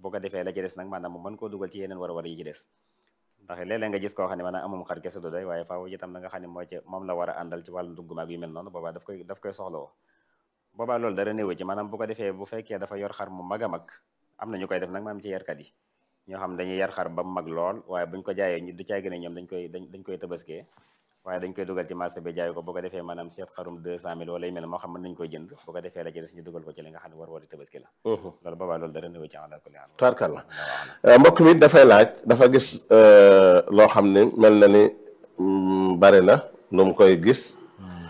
bu ko defee la ci des nag maanaam mu mën koo dugal ci yeneen war yi ci des ndax léeg-léeg nga gis koo xam ne maanaam amum xar kese du doy waaye faaw itam la nga xam ne moom la war a àndal ci wàllu ndugg maag yu mel noonu boobaa daf koy soxlawoo boobaa loolu dara néew ci maanaam bu ko defee bu fekkee dafa yor xar mu mag a mag am na ñu koy def nag maanaam ci yarkat yi ñoo xam dañuy yar xar ba mu mag lool waaye buñ ko jaayee ñu du caay gën a ñoom dañ koy tabaskee waaye dañ koy dugal ci marché bi jaay ko bu ko defee maanaam seet xarum 200 000 wala yu mel moo xam mën nañu koy jënd bu ko defee la ci des ñu dugal ko ci li nga xam ne war di tabaski la loolu boobaa loolu dara néew ci ala kulli haal tubaarkalla mbokk mi dafay laaj dafa gis loo xam ne mel na ni bari na lu mu koy gis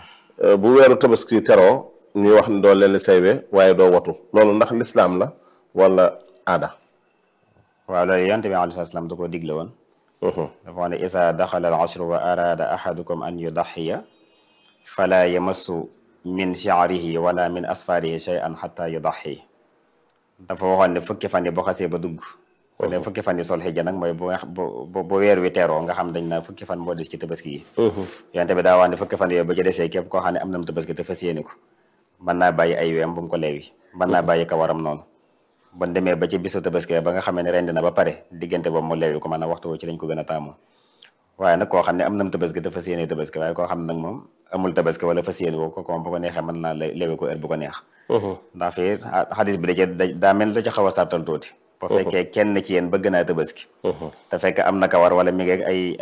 bu weeru tabaski teroo ñuy wax ne doo leen saywe waaye doo watu loolu ndax lislaam la wala aada waaw loolu yonent bi alayhi salaam da koo digle woon dafa wax ne isa daxala al ashru wa arada ahadukum an yudaxiya fala yamassu min shi'rihi wala min asfarihi shay'an xata yudaxi dafa waxoon ne fukki fan yi boo xasee ba dugg ne fukki fan yi sol xijja nag mooy bu weer wi teeroo nga xam dañ naa fukki fan moo des ci tabaski yi yonent bi daa wax ne fukki fan yooyu ba ci desee képp koo xam ne am na mu tabaski te fas yéene ko mën naa bàyyi ay weem bu mu ko leewi mën naa bàyyi kawaram noonu bon demee ba ci bisu tabaski ba nga xamee ne rendi na ba pare diggante boobu mu leewi ko maanaam waxtu woo ci lañ ko gën a taamu waaye nag koo xam ne am na mu tabaski te fas yéene tabaski waaye koo xam ne nag moom amul tabaski wala fas yéene woo ko moom bu ko neexee mën naa leewi ko heure bu ko neex ndax fii xadis bi daa mel lu ci xaw a sartal tuuti bu fekkee kenn ci yéen bëgg naa tabaski te fekk am na kawar wala mi ngi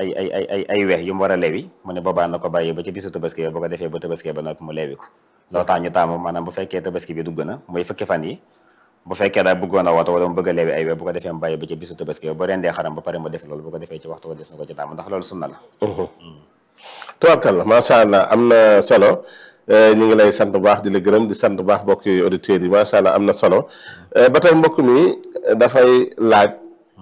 ay weex yu mu war a leewi mu ne boobaa na ko bàyyi ba ci bisu tabaski bu ko defee ba tabaski ba noppi mu leewi ko loolu tax ñu taamu maanaam bu fekkee tabaski bi dugg na muy fukki fan yi bu fekkee daa bëggoon a woto wala mu bëgg a leewi ay we bu ko defee mu bàyyi ba ci bisu tabaski ba rendee xaram ba pare mu def loolu bu ko defee ci waxtu wa des na ko ci taamu ndax loolu sunna la tubaarkalla macha allah am na solo ñu ngi lay sant bu baax di la gërëm di sant bu baax mbokk yi auditeurs yi macha allah am na solo ba tey mbokk mi dafay laaj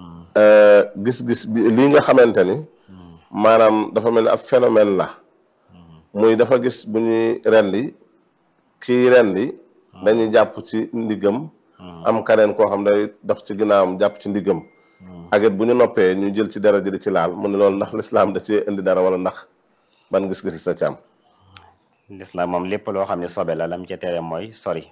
gis-gis bi lii nga xamante ni maanaam dafa mel ni ab phénomène la muy dafa gis bu ñuy rendi kii rendi dañuy jàpp ci ndiggam am kaneen koo xam day dox ci ginnaawam jàpp ci ndiggam ak it bu ñu noppee ñu jël ci dara ji di ci laal mu ne loolu ndax lislaam da ci indi dara wala ndax ban gis-gis sa ci am lislaam moom lépp loo xam ne sobe la lam ca tere mooy sori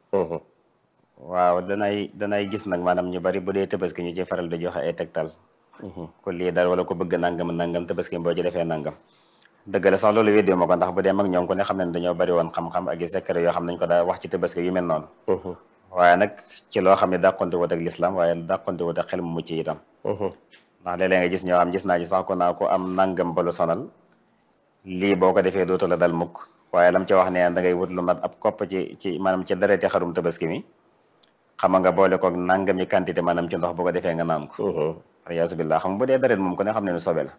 waaw danay gis nag maanaam ñu bari bu dee tabaski ñu ci faral di joxe ay tegtal ku lii dara wala ko bëgg nangam tabaski boo ci defee nangam dëgg la sax loolu weddi ma ko ndax bu dee mag ñoom ku ne xam ne dañoo bari woon xam-xam ak i secret yoo xam nañ ko daa wax ci tabaski yu mel noonu waaye nag ci loo xam ne dàqonte wut ak lislaam waaye dàqonte wut ak xel mu mucc itam ndax léeg-léeg nga gis ñoo xam gis naa ci sax ko naa ko am nangam ba lu sonal lii boo ko defee dootu la dal mukk waaye lam ci wax ne da ngay wut lu mat ab kopp ci maanaam ci dareti xarum tabaski mi xama nga boole koog nangami quantité maanaam ci ndox bu ko defee nga naan ko yaasu billah xam bu dee daret moom ku ne xam ne nu sobe la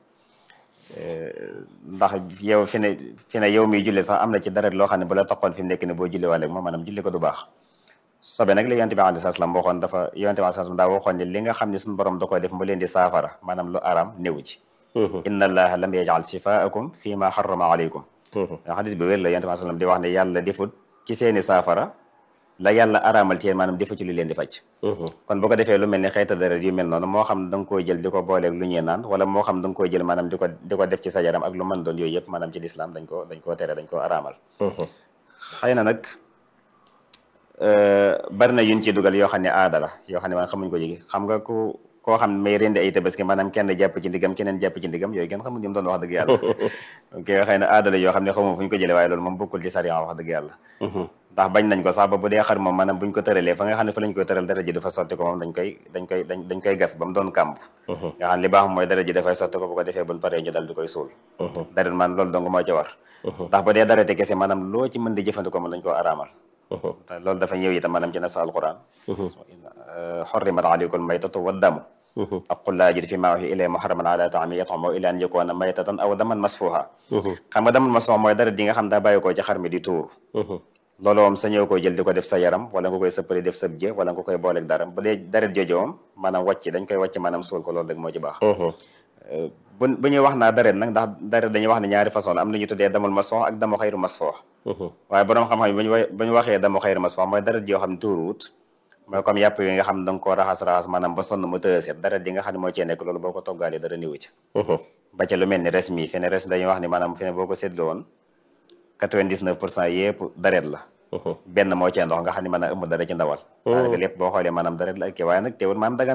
ndax yow fi ne yow miy julli sax am na ci daret loo xam ne bu la toqoon fi mu nekk ne boo julli waale moom maanaam julli ko du baax sobe nag li yonent bi alayhi salaam waxoon dafa yonent bi alayhi salaam daa waxoon ne li nga xam ne suñu borom da koy def mu leen di saafara maanaam lu araam néew ci inna allaha lam yajal shifaakum fi ma harrama alaykum xadis bi wér la yonent bi alayhi salaam di wax ne yàlla defut ci seeni saafara la yàlla araamal ci yéen maanaam defu ci lu leen di faj kon bu ko defee lu mel ni xeeta deret yu mel noonu moo xam da nga koy jël di ko booleeg lu ñuy naan wala moo xam da nga koy jël maanaam di ko def ci sa yaram ak lu mën doon yooyu yëpp maanaam ci lislaam dañ koo tere dañ koo araamal xëy na nag bari na yuñ ci dugal yoo xam ne aada la yoo xam ne maanaam xamuñ ko jigi xam nga koo xam ne may rendi ay tabaski maanaam kenn jàpp ci ndigam keneen jàpp ci ndigam yooyu kenn xamuñ ñu doon wax dëgg yàlla ok xëy na aada la yoo xam ne xamuñ fu ñu ko jëlee waaye loolu moom bokkul ci sariya wax dëgg yàlla ndax bañ nañ ko sax ba bu dee xar moom maanaam buñ ko tëralee fa nga xam ne fa lañ koy tëral dara ji dafa sotti ko moom dañ koy gas ba mu doon kàmb nga xam li baax mooy dara ji dafay sotti ko bu ko defee buñ paree ñu dal di koy suul dara man loolu dong moo ci war ndax bu dee dara te kese maanaam loo ci mën di jëfandikoo moom dañ koo araamal loolu dafa ñëw itam maanaam ci nasa alquran xurrimat alaykum maytatu wa damu ak qul laa ajidu fiimaa uuhiya ilayya muharraman alaa ta'aamin yat'amuhu illaa an yakuuna maytatan aw daman masfuuhan xam nga daman masfuuhan mooy dara ji nga xam daa bàyyi ko ci xar mi di tuur loolu moom sa ñëw koy jël di ko def sa yaram wala nga koy sëppali def sab jë wala nga koy booleeg dara bu dee deret jooju moom maanaam wàcc dañ koy wàcc maanaam suul ko loolu rek moo ci baax bu ñuy wax naa deret nag ndax deret dañuy wax ne ñaari façon la am na ñu tuddee damul masfuux ak damu xayru masfuux waaye borom xam-xam yi bu ñu waxee damu xayru masfuux mooy deret yoo xam ne tuuruwut mooy comme yàpp yi nga xam ne da nga koo raxas maanaam ba sonn mu tëëset deret yi nga xam ne moo cee nekk loolu boo ko toggaalee dara niwu ci ba ca lu mel ni res mi fi ne res dañuy wax ni maanaam fi ne boo ko séddoo woon 99% yëpp daret la benn moo cee ndox nga xam ne mën a ëmb dara ci ndawal daanaka lépp boo xoolee maanaam daret la ak waaye nag teewul maanaam dagan